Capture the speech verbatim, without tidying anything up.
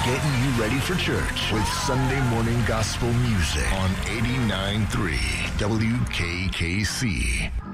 getting you ready for church with Sunday morning gospel music on eighty-nine point three W K K C.